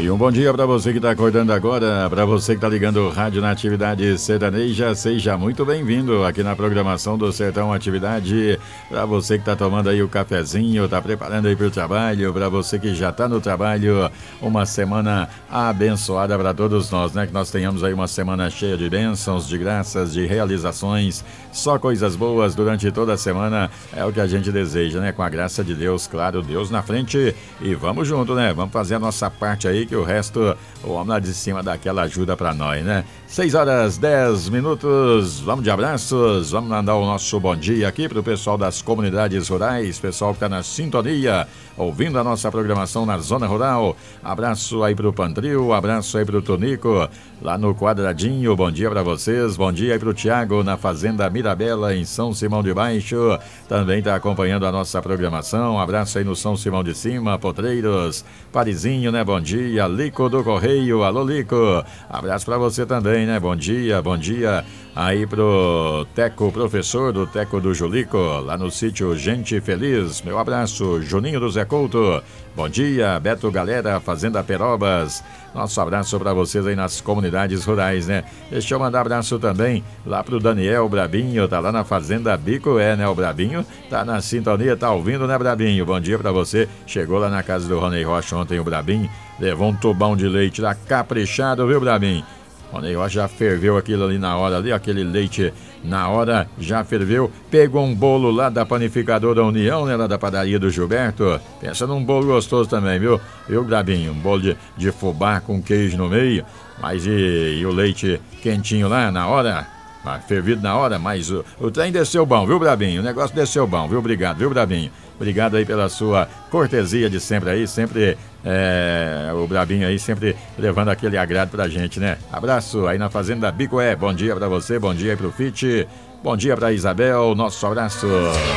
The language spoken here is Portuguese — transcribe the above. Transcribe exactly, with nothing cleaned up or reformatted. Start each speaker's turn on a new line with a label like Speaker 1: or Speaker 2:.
Speaker 1: E um bom dia para você que está acordando agora, para você que está ligando o rádio na Atividade Sertaneja, seja muito bem-vindo aqui na programação do Sertão Atividade. Para você que está tomando aí o cafezinho, está preparando aí para o trabalho, para você que já está no trabalho, uma semana abençoada para todos nós, né? Que nós tenhamos aí uma semana cheia de bênçãos, de graças, de realizações, só coisas boas durante toda a semana, é o que a gente deseja, né? Com a graça de Deus, claro, Deus na frente e vamos junto, né? Vamos fazer a nossa parte aí, que o resto, o homem lá de cima dá aquela ajuda pra nós, né? seis horas, dez minutos, vamos de abraços, vamos mandar o nosso bom dia aqui pro pessoal das comunidades rurais, pessoal que tá na sintonia, ouvindo a nossa programação na Zona Rural. Abraço aí pro Pantril, abraço aí pro Tonico, lá no Quadradinho, bom dia pra vocês, bom dia aí pro Tiago, na Fazenda Mirabela, em São Simão de Baixo, também tá acompanhando a nossa programação, abraço aí no São Simão de Cima, Potreiros, Parizinho, né, bom dia, Lico do Correio, alô Lico, abraço pra você também, né, bom dia, bom dia aí pro Teco, professor do Teco do Julico, lá no sítio Gente Feliz, meu abraço, Juninho do Zé Couto, bom dia, Beto Galera, Fazenda Perobas, nosso abraço pra vocês aí nas comunidades rurais, né, deixa eu mandar abraço também lá pro Daniel Brabinho, tá lá na Fazenda Bicoé, né, o Brabinho tá na sintonia, tá ouvindo, né, Brabinho, bom dia pra você, chegou lá na casa do Rony Rocha ontem o Brabinho, levou um tubão de leite lá caprichado, viu, Brabinho? O negócio já ferveu aquilo ali na hora, ali, aquele leite na hora já ferveu. Pegou um bolo lá da panificadora União, né, lá da padaria do Gilberto. Pensa num bolo gostoso também, viu? Viu, Brabinho? Um bolo de, de fubá com queijo no meio. Mas e, e o leite quentinho lá na hora? Ah, fervido na hora, mas o, o trem desceu bom, viu, Brabinho? O negócio desceu bom, viu? Obrigado, viu, Brabinho? Obrigado aí pela sua cortesia de sempre aí, sempre é, o Brabinho aí sempre levando aquele agrado pra gente, né? Abraço aí na Fazenda Bicoé, bom dia pra você, bom dia aí pro Fite, bom dia pra Isabel, nosso abraço.